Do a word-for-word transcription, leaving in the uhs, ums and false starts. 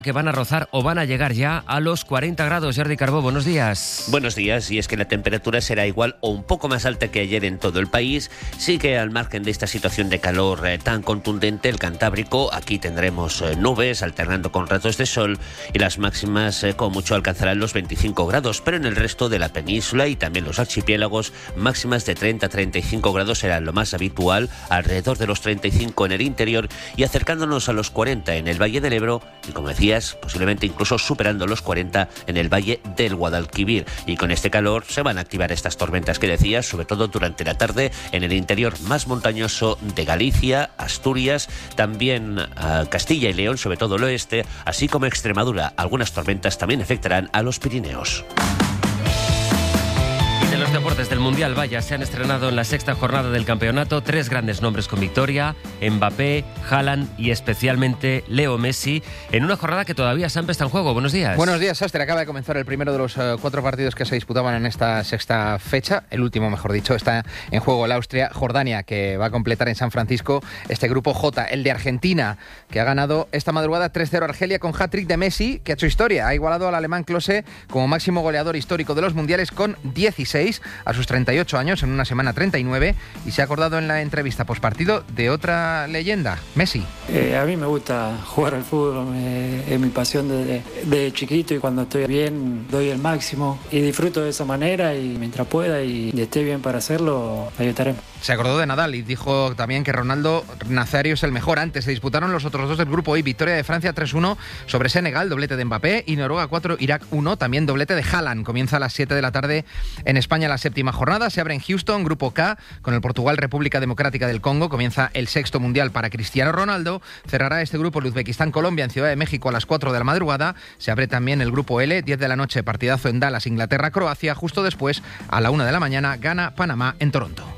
que van a rozar o van a llegar ya a los cuarenta grados. Jordi Carbó, buenos días. Buenos días, y es que la temperatura será igual o un poco más alta que ayer en todo el país. Sí que al margen de esta situación de calor eh, tan contundente, el Cantábrico, aquí tendremos eh, nubes alternando con ratos de sol y las máximas eh, como mucho alcanzarán los veinticinco grados, pero en el resto de la península y también los archipiélagos, máximas de treinta a treinta y cinco grados serán lo más habitual, alrededor de los treinta y cinco en el interior y acercándonos a los cuarenta en el Valle del Ebro y, como decía, posiblemente incluso superando los cuarenta en el Valle del Guadalquivir. Y con este calor se van a activar estas tormentas que decías, sobre todo durante la tarde en el interior más montañoso de Galicia, Asturias, también uh, Castilla y León, sobre todo el oeste, así como Extremadura. Algunas tormentas también afectarán a los Pirineos. Los deportes del Mundial, vaya, se han estrenado en la sexta jornada del campeonato tres grandes nombres con victoria: Mbappé, Haaland y especialmente Leo Messi, en una jornada que todavía Sampe está en juego. Buenos días. Buenos días, Aster. Acaba de comenzar el primero de los uh, cuatro partidos que se disputaban en esta sexta fecha. El último, mejor dicho, está en juego el Austria-Jordania, que va a completar en San Francisco este grupo J. El de Argentina, que ha ganado esta madrugada tres cero a Argelia con hat-trick de Messi, que ha hecho historia. Ha igualado al alemán Klose como máximo goleador histórico de los mundiales con dieciséis a sus treinta y ocho años, en una semana treinta y nueve, y se ha acordado en la entrevista postpartido de otra leyenda, Messi. Eh, a mí me gusta jugar al fútbol, eh, es mi pasión desde, desde chiquito, y cuando estoy bien doy el máximo y disfruto de esa manera, y mientras pueda y, y esté bien para hacerlo, ahí estaremos. Se acordó de Nadal y dijo también que Ronaldo Nazario es el mejor. Antes se disputaron los otros dos del grupo I, victoria de Francia tres uno sobre Senegal, doblete de Mbappé, y Noruega cuatro, Irak uno, también doblete de Haaland. Comienza a las siete de la tarde en España la séptima jornada, se abre en Houston, grupo K, con el Portugal República Democrática del Congo. Comienza el sexto mundial para Cristiano Ronaldo. Cerrará este grupo el Uzbekistán Colombia en Ciudad de México a las cuatro de la madrugada. Se abre también el grupo L, diez de la noche, partidazo en Dallas, Inglaterra Croacia. Justo después, a la una de la mañana, gana Panamá en Toronto.